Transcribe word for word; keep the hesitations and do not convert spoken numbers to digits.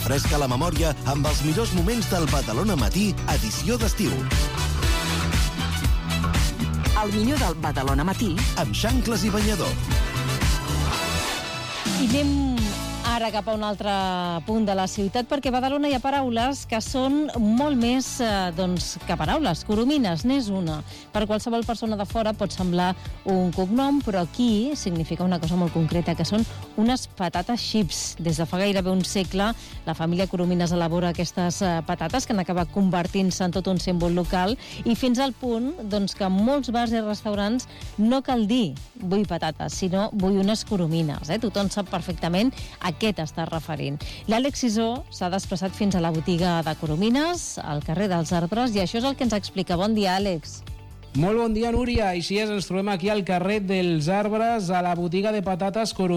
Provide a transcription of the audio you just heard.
Refresca la memòria amb els millors moments del Badalona Matí, edició d'estiu. El millor del Badalona Matí amb xancles i banyador. I anem ara cap a un altre punt de la ciutat, perquè a Badalona hi ha paraules que són molt més eh, doncs, que paraules. Coromines n'és una. Per qualsevol persona de fora pot semblar un cognom, però aquí significa una cosa molt concreta, que són unes patates xips. Des de fa gairebé un segle, la família Coromines elabora aquestes eh, patates que han acabat convertint-se en tot un símbol local, i fins al punt doncs, que en molts bars i restaurants no cal dir vull patates, sinó vull unes coromines. Eh? Tothom sap perfectament a què t'estàs referint. L'Àlex Sisó s'ha desplaçat fins a la botiga de Coromines, al carrer dels Arbres, i això és el que ens explica. Bon dia, Àlex. Molt bon dia, Núria. Així és, ens trobem aquí al carrer dels Arbres, a la botiga de patates Coromines.